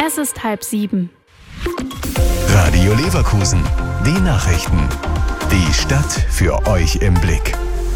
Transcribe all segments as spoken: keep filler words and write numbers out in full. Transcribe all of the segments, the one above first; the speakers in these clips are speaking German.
Es ist halb sieben. Radio Leverkusen, die Nachrichten. Die Stadt für euch im Blick.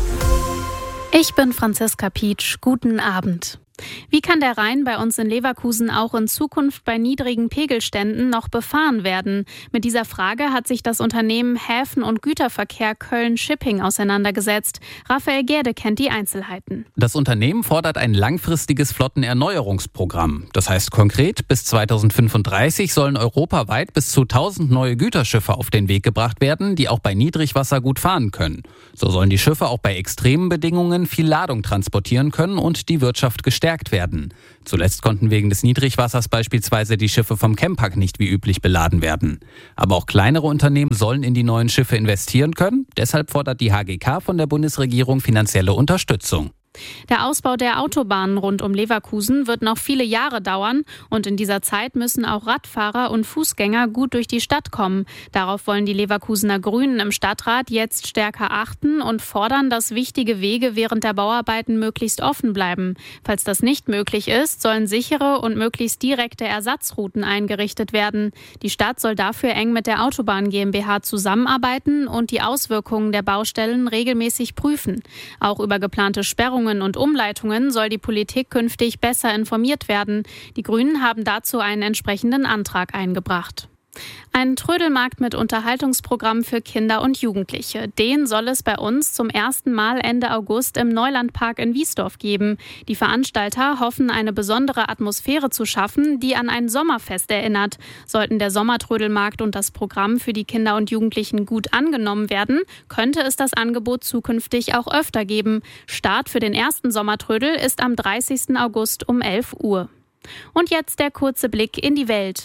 Ich bin Franziska Pietsch. Guten Abend. Wie kann der Rhein bei uns in Leverkusen auch in Zukunft bei niedrigen Pegelständen noch befahren werden? Mit dieser Frage hat sich das Unternehmen Häfen- und Güterverkehr Köln Shipping auseinandergesetzt. Raphael Gerde kennt die Einzelheiten. Das Unternehmen fordert ein langfristiges Flottenerneuerungsprogramm. Das heißt konkret, bis zweitausendfünfunddreißig sollen europaweit bis zu tausend neue Güterschiffe auf den Weg gebracht werden, die auch bei Niedrigwasser gut fahren können. So sollen die Schiffe auch bei extremen Bedingungen viel Ladung transportieren können und die Wirtschaft gestärkt werden. Zuletzt konnten wegen des Niedrigwassers beispielsweise die Schiffe vom Chempack nicht wie üblich beladen werden. Aber auch kleinere Unternehmen sollen in die neuen Schiffe investieren können. Deshalb fordert die H G K von der Bundesregierung finanzielle Unterstützung. Der Ausbau der Autobahnen rund um Leverkusen wird noch viele Jahre dauern und in dieser Zeit müssen auch Radfahrer und Fußgänger gut durch die Stadt kommen. Darauf wollen die Leverkusener Grünen im Stadtrat jetzt stärker achten und fordern, dass wichtige Wege während der Bauarbeiten möglichst offen bleiben. Falls das nicht möglich ist, sollen sichere und möglichst direkte Ersatzrouten eingerichtet werden. Die Stadt soll dafür eng mit der Autobahn GmbH zusammenarbeiten und die Auswirkungen der Baustellen regelmäßig prüfen. Auch über geplante Sperrungen und Umleitungen soll die Politik künftig besser informiert werden. Die Grünen haben dazu einen entsprechenden Antrag eingebracht. Ein Trödelmarkt mit Unterhaltungsprogramm für Kinder und Jugendliche. Den soll es bei uns zum ersten Mal Ende August im Neulandpark in Wiesdorf geben. Die Veranstalter hoffen, eine besondere Atmosphäre zu schaffen, die an ein Sommerfest erinnert. Sollten der Sommertrödelmarkt und das Programm für die Kinder und Jugendlichen gut angenommen werden, könnte es das Angebot zukünftig auch öfter geben. Start für den ersten Sommertrödel ist am dreißigsten August um elf Uhr. Und jetzt der kurze Blick in die Welt.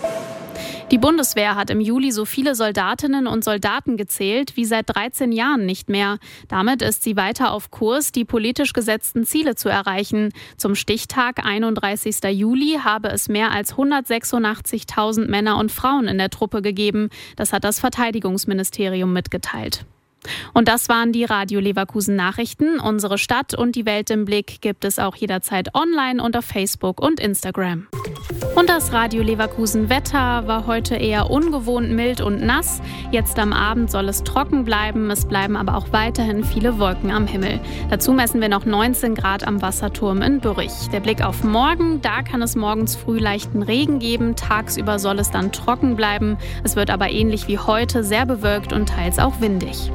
Die Bundeswehr hat im Juli so viele Soldatinnen und Soldaten gezählt wie seit dreizehn Jahren nicht mehr. Damit ist sie weiter auf Kurs, die politisch gesetzten Ziele zu erreichen. Zum Stichtag einunddreißigsten Juli habe es mehr als hundertsechsundachtzigtausend Männer und Frauen in der Truppe gegeben. Das hat das Verteidigungsministerium mitgeteilt. Und das waren die Radio Leverkusen Nachrichten. Unsere Stadt und die Welt im Blick gibt es auch jederzeit online und auf Facebook und Instagram. Und das Radio Leverkusen Wetter war heute eher ungewohnt mild und nass. Jetzt am Abend soll es trocken bleiben. Es bleiben aber auch weiterhin viele Wolken am Himmel. Dazu messen wir noch neunzehn Grad am Wasserturm in Bürich. Der Blick auf morgen, da kann es morgens früh leichten Regen geben. Tagsüber soll es dann trocken bleiben. Es wird aber ähnlich wie heute sehr bewölkt und teils auch windig.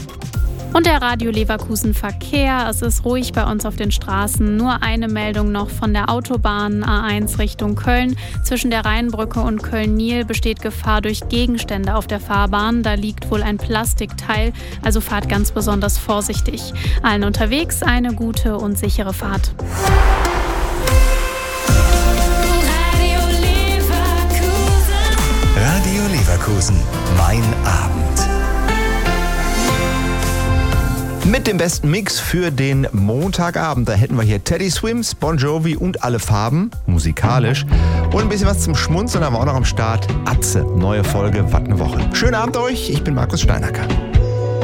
Und der Radio Leverkusen Verkehr. Es ist ruhig bei uns auf den Straßen. Nur eine Meldung noch von der Autobahn A eins Richtung Köln. Zwischen der Rheinbrücke und Köln-Niel besteht Gefahr durch Gegenstände auf der Fahrbahn. Da liegt wohl ein Plastikteil, also fahrt ganz besonders vorsichtig. Allen unterwegs eine gute und sichere Fahrt. Radio Leverkusen. Radio Leverkusen, mein Abend. Mit dem besten Mix für den Montagabend. Da hätten wir hier Teddy Swims, Bon Jovi und alle Farben, musikalisch. Und ein bisschen was zum Schmunzeln haben wir auch noch am Start. Atze, neue Folge, was eine Woche. Schönen Abend euch, ich bin Markus Steinacker.